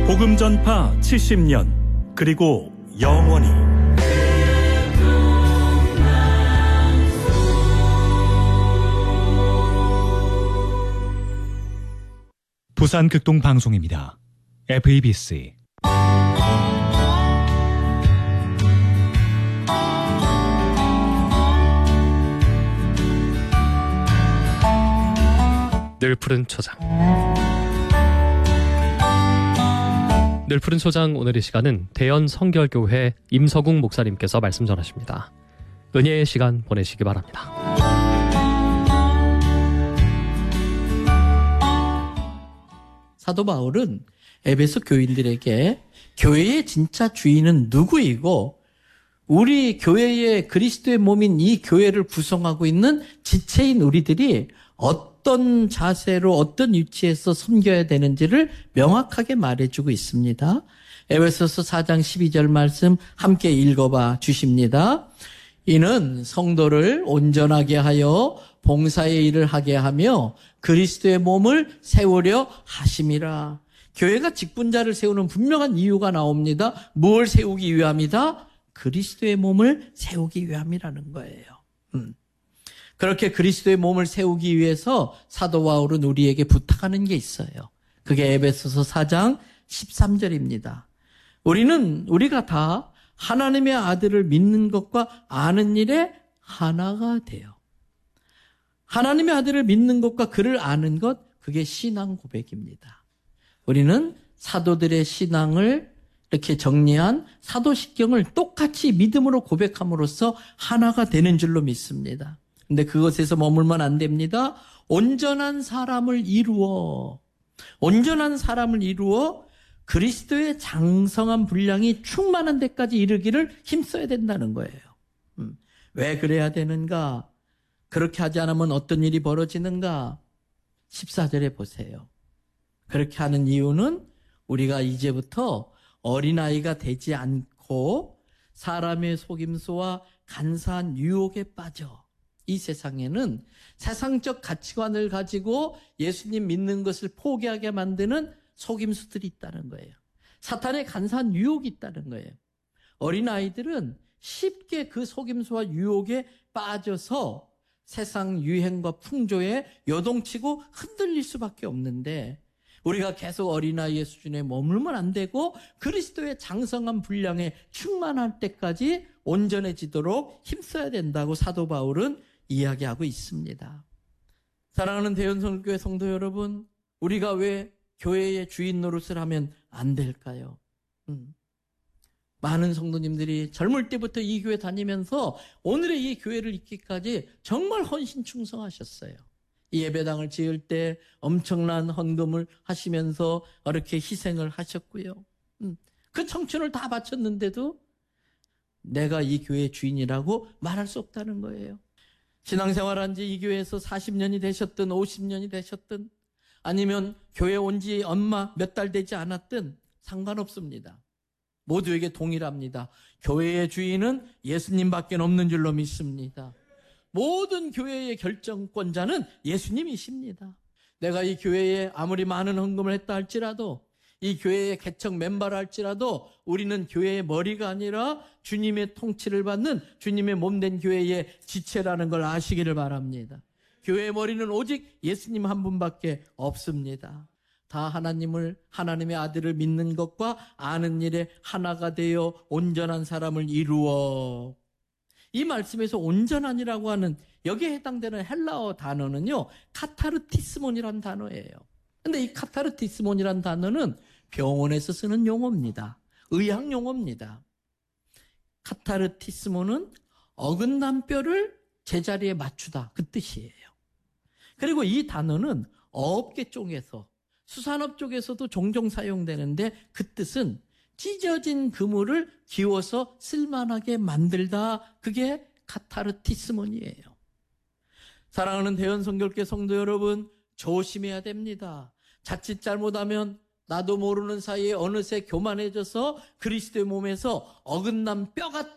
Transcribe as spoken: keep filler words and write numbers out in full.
복음 전파 칠십 년 그리고 영원히 부산 극동 방송입니다. 에프이비씨 늘 푸른 초장. 늘 푸른 초장 오늘 이 시간은 대연 성결교회 임서궁 목사님께서 말씀 전하십니다. 은혜의 시간 보내시기 바랍니다. 사도 바울은 에베소 교인들에게 교회의 진짜 주인은 누구이고 우리 교회의 그리스도의 몸인 이 교회를 구성하고 있는 지체인 우리들이 어떤 자세로 어떤 위치에서 섬겨야 되는지를 명확하게 말해주고 있습니다. 에베소서 사 장 십이 절 말씀 함께 읽어봐 주십니다. 이는 성도를 온전하게 하여 봉사의 일을 하게 하며 그리스도의 몸을 세우려 하심이라. 교회가 직분자를 세우는 분명한 이유가 나옵니다. 무엇을 세우기 위함이다? 그리스도의 몸을 세우기 위함이라는 거예요. 음. 그렇게 그리스도의 몸을 세우기 위해서 사도 바울은 우리에게 부탁하는 게 있어요. 그게 에베소서 사 장 십삼 절입니다. 우리는 우리가 다 하나님의 아들을 믿는 것과 아는 일에 하나가 돼요. 하나님의 아들을 믿는 것과 그를 아는 것, 그게 신앙 고백입니다. 우리는 사도들의 신앙을 이렇게 정리한 사도신경을 똑같이 믿음으로 고백함으로써 하나가 되는 줄로 믿습니다. 근데 그것에서 머물면 안 됩니다. 온전한 사람을 이루어, 온전한 사람을 이루어 그리스도의 장성한 분량이 충만한 데까지 이르기를 힘써야 된다는 거예요. 음, 왜 그래야 되는가? 그렇게 하지 않으면 어떤 일이 벌어지는가? 십사 절에 보세요. 그렇게 하는 이유는 우리가 이제부터 어린아이가 되지 않고 사람의 속임수와 간사한 유혹에 빠져 이 세상에는 세상적 가치관을 가지고 예수님 믿는 것을 포기하게 만드는 속임수들이 있다는 거예요. 사탄의 간사한 유혹이 있다는 거예요. 어린아이들은 쉽게 그 속임수와 유혹에 빠져서 세상 유행과 풍조에 요동치고 흔들릴 수밖에 없는데 우리가 계속 어린아이의 수준에 머물면 안 되고 그리스도의 장성한 분량에 충만할 때까지 온전해지도록 힘써야 된다고 사도 바울은 이야기하고 있습니다. 사랑하는 대연성교회 성도 여러분, 우리가 왜 교회의 주인 노릇을 하면 안 될까요? 음. 많은 성도님들이 젊을 때부터 이 교회 다니면서 오늘의 이 교회를 잇기까지 정말 헌신 충성하셨어요. 이 예배당을 지을 때 엄청난 헌금을 하시면서 이렇게 희생을 하셨고요. 음. 그 청춘을 다 바쳤는데도 내가 이 교회의 주인이라고 말할 수 없다는 거예요. 신앙생활한 지 이 교회에서 사십 년이 되셨든 오십 년이 되셨든 아니면 교회 온 지 얼마 몇 달 되지 않았든 상관없습니다. 모두에게 동일합니다. 교회의 주인은 예수님밖에 없는 줄로 믿습니다. 모든 교회의 결정권자는 예수님이십니다. 내가 이 교회에 아무리 많은 헌금을 했다 할지라도 이 교회의 개척 멤버라 할지라도 우리는 교회의 머리가 아니라 주님의 통치를 받는 주님의 몸된 교회의 지체라는 걸 아시기를 바랍니다. 교회의 머리는 오직 예수님 한 분밖에 없습니다. 다 하나님을, 하나님의 아들을 믿는 것과 아는 일에 하나가 되어 온전한 사람을 이루어. 이 말씀에서 온전한이라고 하는 여기에 해당되는 헬라어 단어는요, 카타르티스몬이란 단어예요. 근데 이 카타르티스몬이란 단어는 병원에서 쓰는 용어입니다. 의학 용어입니다. 카타르티스몬은 어긋난 뼈를 제자리에 맞추다, 그 뜻이에요. 그리고 이 단어는 어업계 쪽에서 수산업 쪽에서도 종종 사용되는데 그 뜻은 찢어진 그물을 기워서 쓸만하게 만들다, 그게 카타르티스몬이에요. 사랑하는 대연성결교 성도 여러분, 조심해야 됩니다. 자칫 잘못하면 나도 모르는 사이에 어느새 교만해져서 그리스도의 몸에서 어긋난 뼈 같은